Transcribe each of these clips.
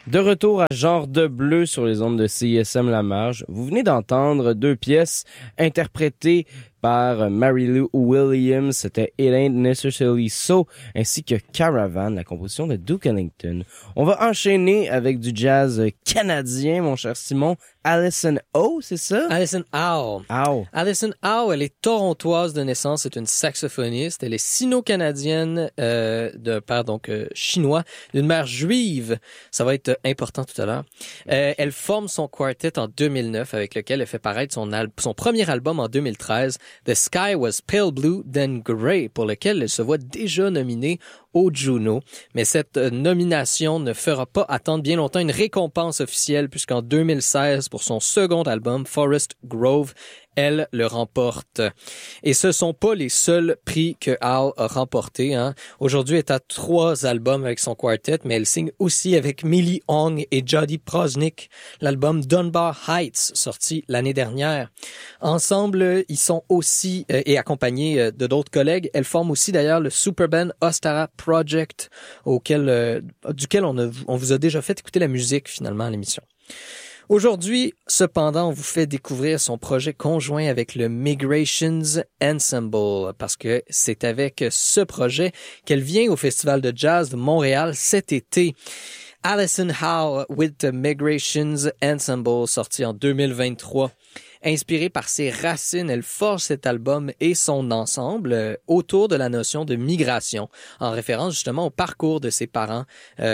De retour à Genre de Bleu sur les ondes de CISM La Marge, vous venez d'entendre deux pièces interprétées par Mary Lou Williams, c'était It Ain't Necessarily So, ainsi que Caravan, la composition de Duke Ellington. On va enchaîner avec du jazz canadien, mon cher Simon. Alison Howe, c'est ça? Alison Howe. Howe. Alison Howe, elle est torontoise de naissance, c'est une saxophoniste. Elle est sino-canadienne de père donc chinois, d'une mère juive. Ça va être important tout à l'heure. Elle forme son quartet en 2009, avec lequel elle fait paraître son premier album en 2013, The Sky Was Pale Blue Then Grey, pour lequel elle se voit déjà nominée au Juno. Mais cette nomination ne fera pas attendre bien longtemps une récompense officielle, puisqu'en 2016, pour son second album, Forest Grove, elle le remporte. Et ce sont pas les seuls prix que Howe a remportés. Aujourd'hui, elle est à 3 albums avec son quartet, mais elle signe aussi avec Millie Hong et Jody Prosnick l'album Dunbar Heights, sorti l'année dernière. Ensemble, ils sont aussi, et accompagnés de d'autres collègues, elles forment aussi d'ailleurs le Superband Ostara Project, duquel on vous a déjà fait écouter la musique finalement à l'émission. Aujourd'hui, cependant, on vous fait découvrir son projet conjoint avec le Migrations Ensemble, parce que c'est avec ce projet qu'elle vient au Festival de Jazz de Montréal cet été. Alison Howe with the Migrations Ensemble, sorti en 2023. Inspirée par ses racines, elle forge cet album et son ensemble autour de la notion de migration, en référence justement au parcours de ses parents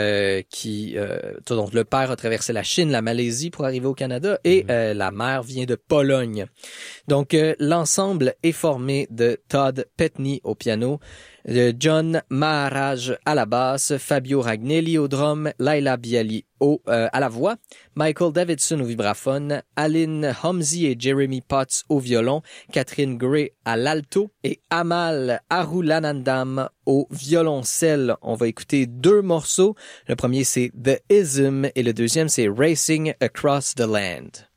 dont le père a traversé la Chine, la Malaisie pour arriver au Canada et la mère vient de Pologne. Donc l'ensemble est formé de Todd Petney au piano, de John Maharaj à la basse, Fabio Ragnelli au drum, Laila Bialy à la voix, Michael Davidson au vibraphone, Aline Homsey et Jeremy Potts au violon, Catherine Gray à l'alto et Amal Arulanandam au violoncelle. On va écouter 2 morceaux. Le premier c'est The Ism et le deuxième c'est Racing Across the Land.